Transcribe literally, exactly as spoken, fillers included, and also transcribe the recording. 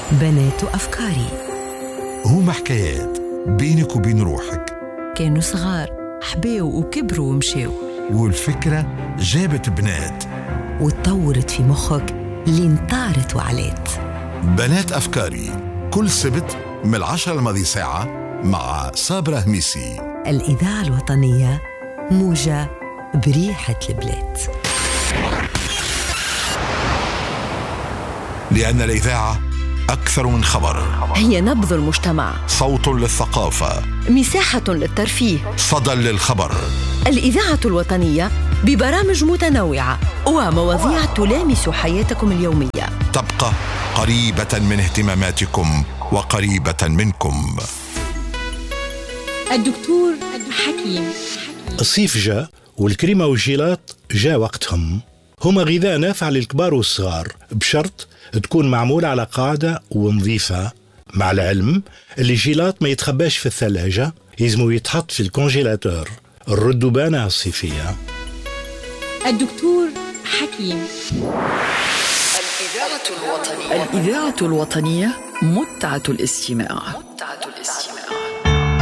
بنات أفكاري. هما حكايات بينك وبين روحك، كانوا صغار حباوا وكبروا ومشاو، والفكرة جابت بنات وتطورت في مخك لين طارت وعلات. بنات أفكاري كل سبت من العشرة الماضي ساعة مع صابرة هميسي. الإذاعة الوطنية، موجة بريحة البلاد. لأن الإذاعة أكثر من خبر، هي نبض المجتمع، صوت للثقافة، مساحة للترفيه، صدى للخبر. الإذاعة الوطنية ببرامج متنوعة ومواضيع تلامس حياتكم اليومية، تبقى قريبة من اهتماماتكم وقريبة منكم. الدكتور حكيم. الصيف جاء والكريمة والجيلات جاء وقتهم. هما غذاء نافع للكبار والصغار، بشرط تكون معمولة على قاعدة ونظيفة. مع العلم اللي الجيلات ما يتخباش في الثلاجة، يزمو يتحط في الكونجيلاتور. الردبانة الصيفية. الدكتور حكيم. الإذاعة الوطنية. الإذاعة الوطنية، متعة الاستماع. متعة الاستماع.